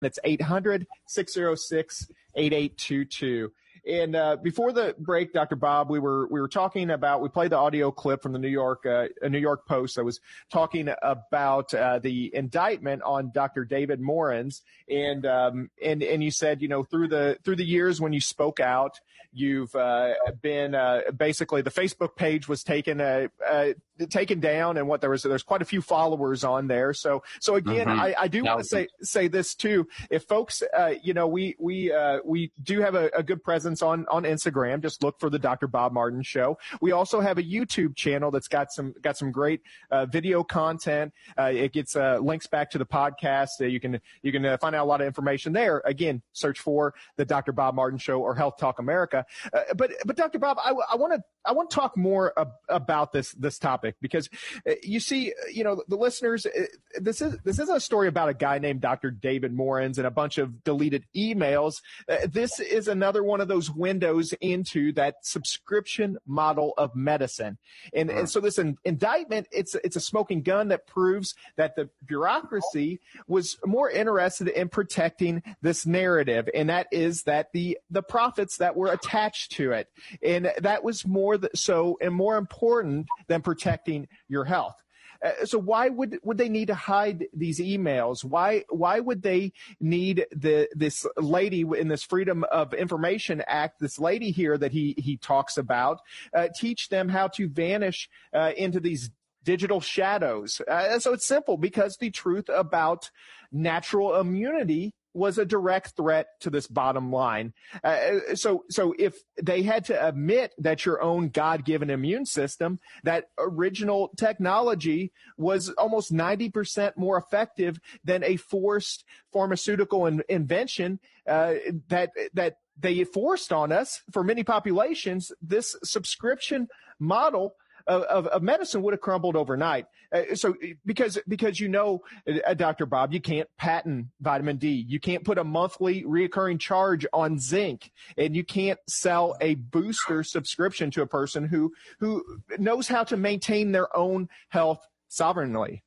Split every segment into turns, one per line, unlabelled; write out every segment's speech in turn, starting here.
That's 800-606-8822. And before the break, Dr. Bob, we were talking about, we played the audio clip from the New York Post that was talking about the indictment on Dr. David Morens, and you said, through the years when you spoke out, you've been basically the Facebook page was taken down, and there's quite a few followers on there. So again, I do want to say this too. If folks, we do have a good presence on Instagram. Just look for the Dr. Bob Martin Show. We also have a YouTube channel that's got some great video content. It gets links back to the podcast. You can find out a lot of information there. Again, search for the Dr. Bob Martin Show or Health Talk America. But Dr. Bob, I want to talk more about this topic, because you see, the listeners, this isn't a story about a guy named Dr. David Morens and a bunch of deleted emails. This is another one of those windows into that subscription model of medicine. And so this indictment, it's a smoking gun that proves that the bureaucracy was more interested in protecting this narrative, and that is that the profits that were attached to it, and that was more so and more important than protecting your health. So why would they need to hide these emails? Why would they need this lady in this Freedom of Information Act, this lady here that he talks about, teach them how to vanish into these digital shadows? So it's simple, because the truth about natural immunity was a direct threat to this bottom line. So if they had to admit that your own God-given immune system, that original technology was almost 90% more effective than a forced pharmaceutical invention, that they forced on us for many populations, this subscription model of medicine would have crumbled overnight. So because Dr. Bob, you can't patent vitamin D. You can't put a monthly reoccurring charge on zinc, and you can't sell a booster subscription to a person who knows how to maintain their own health sovereignly.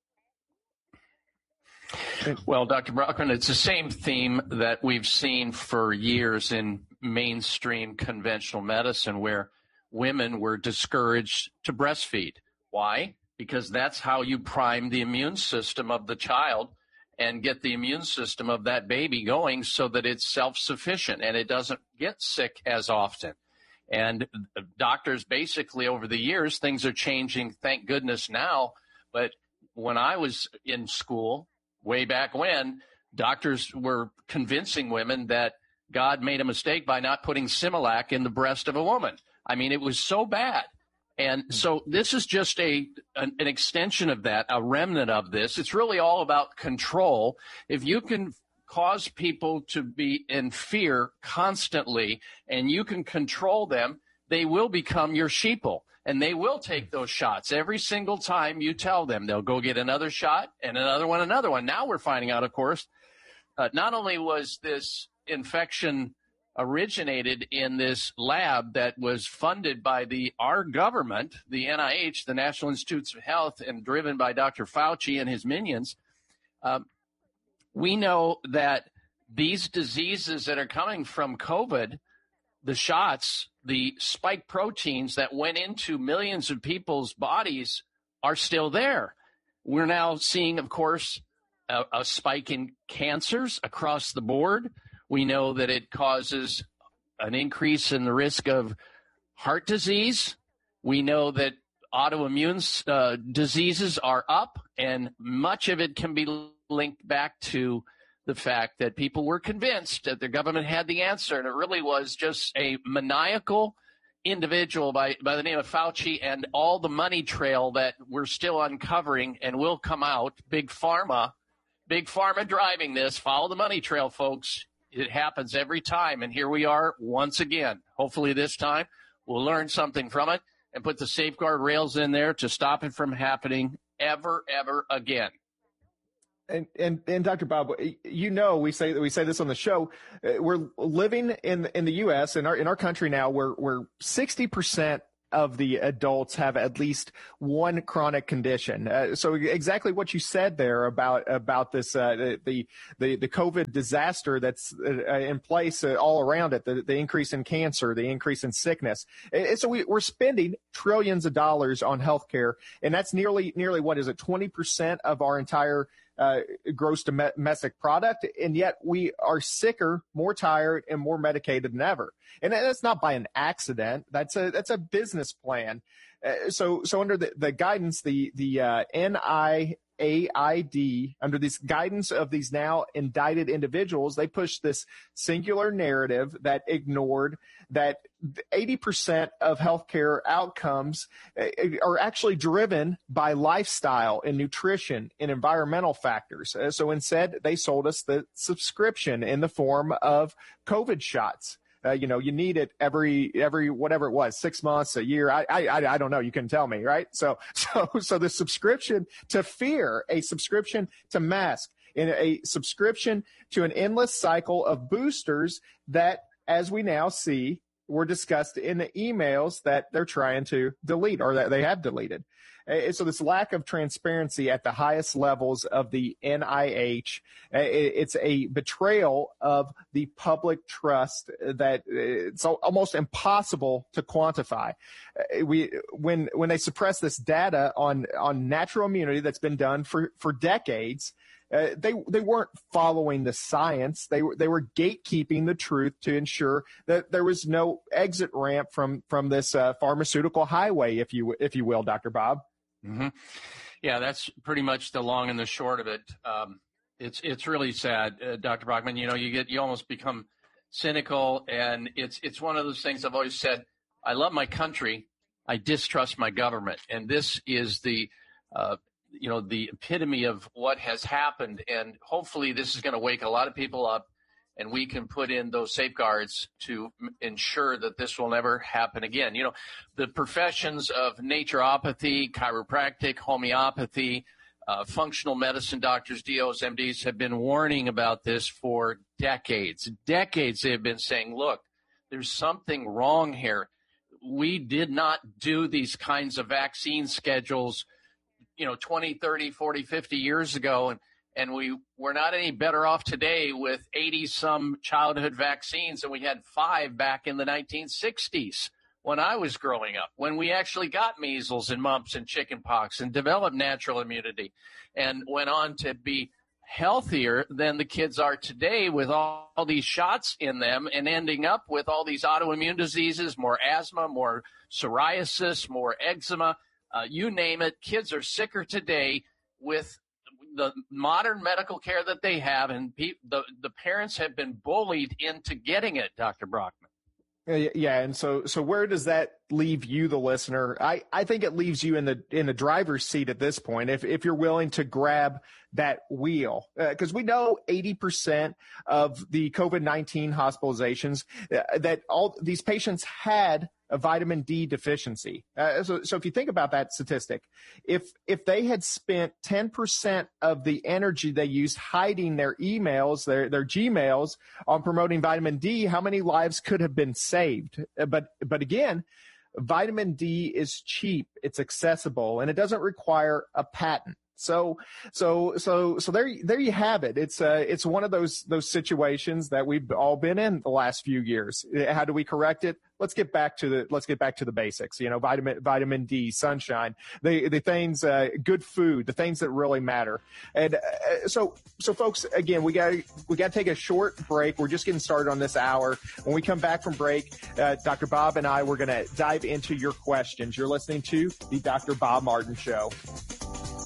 Well, Dr. Brockman, it's the same theme that we've seen for years in mainstream conventional medicine, where women were discouraged to breastfeed. Why? Because that's how you prime the immune system of the child and get the immune system of that baby going so that it's self-sufficient and it doesn't get sick as often. And doctors, basically over the years, things are changing, thank goodness now. But when I was in school, way back when, doctors were convincing women that God made a mistake by not putting Similac in the breast of a woman. I mean, it was so bad. And so this is just an extension of that, a remnant of this. It's really all about control. If you can cause people to be in fear constantly and you can control them, they will become your sheeple, and they will take those shots. Every single time you tell them, they'll go get another shot and another one. Now we're finding out, of course, not only was this infection originated in this lab that was funded by our government, the NIH, the National Institutes of Health, and driven by Dr. Fauci and his minions. We know that these diseases that are coming from COVID, the shots, the spike proteins that went into millions of people's bodies are still there. We're now seeing, of course, a spike in cancers across the board. We know that it causes an increase in the risk of heart disease. We know that autoimmune diseases are up, and much of it can be linked back to the fact that people were convinced that their government had the answer, and it really was just a maniacal individual by the name of Fauci and all the money trail that we're still uncovering and will come out. Big Pharma driving this. Follow the money trail, folks. It happens every time, and here we are once again. Hopefully this time we'll learn something from it and put the safeguard rails in there to stop it from happening ever again.
And Dr. Bob, we say this on the show. We're living in the U.S. in our country now, where 60% of the adults have at least one chronic condition. So exactly what you said there about this the COVID disaster that's in place all around it, the increase in cancer, the increase in sickness. So we're spending trillions of dollars on healthcare, and that's nearly what is it, 20% of our entire gross domestic product, and yet we are sicker, more tired, and more medicated than ever. And that's not by an accident. That's a business plan. So under the guidance, the NIAID, under this guidance of these now indicted individuals, they pushed this singular narrative that ignored that 80% of healthcare outcomes are actually driven by lifestyle and nutrition and environmental factors. So instead, they sold us the subscription in the form of COVID shots. You need it every whatever it was, 6 months, a year. I don't know. You can tell me, right? So the subscription to fear, a subscription to mask, and a subscription to an endless cycle of boosters that, as we now see, were discussed in the emails that they're trying to delete or that they have deleted. So this lack of transparency at the highest levels of the NIH, it's a betrayal of the public trust that it's almost impossible to quantify. When they suppress this data on natural immunity that's been done for decades, they weren't following the science. They were gatekeeping the truth to ensure that there was no exit ramp from this pharmaceutical highway, if you will, Dr. Bob.
Mm-hmm. Yeah, that's pretty much the long and the short of it. It's really sad, Dr. Brockman. You almost become cynical, and it's one of those things I've always said. I love my country. I distrust my government, and this is the epitome of what has happened. And hopefully, this is going to wake a lot of people up, and we can put in those safeguards to ensure that this will never happen again. The professions of naturopathy, chiropractic, homeopathy, functional medicine doctors, DOs, MDs have been warning about this for decades. Decades they have been saying, look, there's something wrong here. We did not do these kinds of vaccine schedules 20, 30, 40, 50 years ago. And we're not any better off today with 80-some childhood vaccines than we had 5 back in the 1960s when I was growing up, when we actually got measles and mumps and chickenpox and developed natural immunity and went on to be healthier than the kids are today with all these shots in them and ending up with all these autoimmune diseases, more asthma, more psoriasis, more eczema, you name it. Kids are sicker today with the modern medical care that they have, and the parents have been bullied into getting it, Dr. Brockman.
Yeah, and so where does that leave you, the listener? I think it leaves you in the driver's seat at this point, if you're willing to grab that wheel, because we know 80% of the COVID-19 hospitalizations that all these patients had a vitamin D deficiency. So if you think about that statistic, if they had spent 10% of the energy they used hiding their emails, their Gmails, on promoting vitamin D, how many lives could have been saved? But again, vitamin D is cheap, it's accessible, and it doesn't require a patent. So there you have it. It's one of those situations that we've all been in the last few years. How do we correct it? Let's get back to the basics. Vitamin D, sunshine, the things, good food, the things that really matter. And so folks, again, we got to take a short break. We're just getting started on this hour. When we come back from break, Dr. Bob and I, we're going to dive into your questions. You're listening to the Dr. Bob Martin Show.